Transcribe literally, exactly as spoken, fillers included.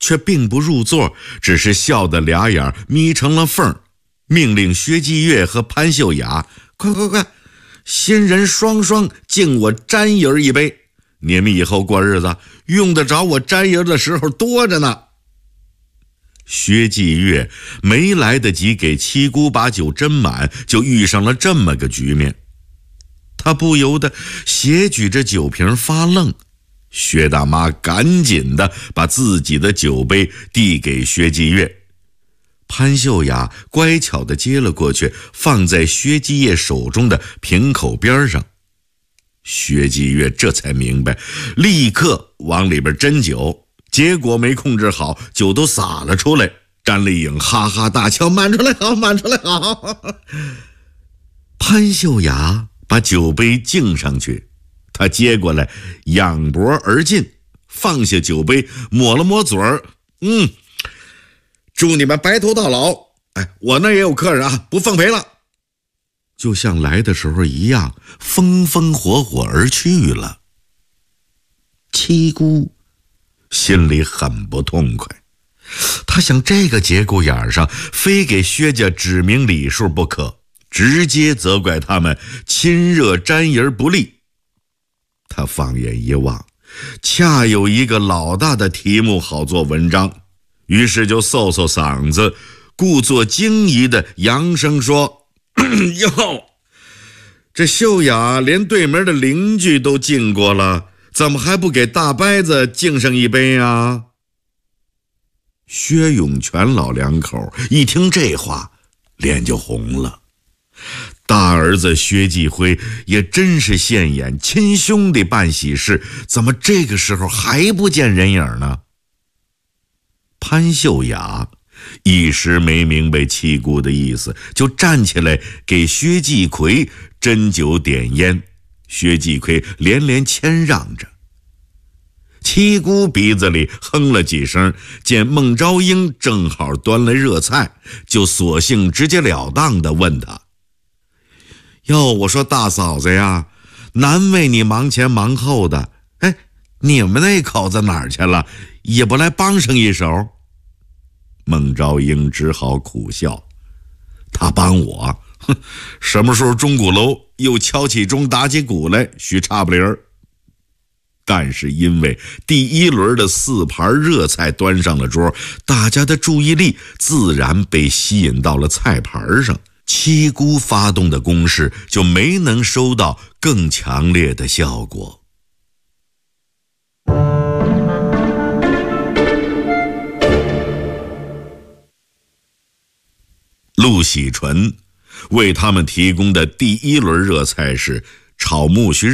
却并不入座，只是笑得俩眼眯成了缝，命令薛继月和潘秀雅：快快快，新人双双敬我沾爷一杯，你们以后过日子用得着我沾爷的时候多着呢。薛继月没来得及给七姑把酒斟满，就遇上了这么个局面。他不由得斜举着酒瓶发愣。薛大妈赶紧的把自己的酒杯递给薛继月，潘秀雅乖巧的接了过去，放在薛继业手中的瓶口边上。薛继月这才明白，立刻往里边斟酒，结果没控制好，酒都洒了出来。詹丽颖哈哈大笑：满出来好，满出来好。潘秀雅把酒杯敬上去，他接过来仰脖而进，放下酒杯，抹了抹嘴儿，嗯，祝你们白头到老。哎，我那也有客人啊，不奉陪了。就像来的时候一样，风风火火而去了。七姑心里很不痛快，他想这个节骨眼上非给薛家指明礼数不可，直接责怪他们亲热沾爷不利。他放眼一望，恰有一个老大的题目好做文章，于是就嗖嗖嗓子，故作惊疑的扬声说：哟，这秀雅连对门的邻居都敬过了，怎么还不给大伯子敬上一杯啊？薛永全老两口一听这话，脸就红了。大儿子薛继辉也真是现眼，亲兄弟办喜事，怎么这个时候还不见人影呢？潘秀雅一时没明白七姑的意思，就站起来给薛继奎斟酒点烟。薛继奎连连谦让着。七姑鼻子里哼了几声，见孟昭英正好端来热菜，就索性直截了当地问他：哟，我说大嫂子呀，难为你忙前忙后的，哎，你们那口子哪儿去了？也不来帮上一手？孟昭英只好苦笑：他帮我，哼，什么时候钟鼓楼又敲起钟打起鼓来，许差不离儿。但是因为第一轮的四盘热菜端上了桌，大家的注意力自然被吸引到了菜盘上，七姑发动的攻势就没能收到更强烈的效果。陆喜纯为他们提供的第一轮热菜是炒木须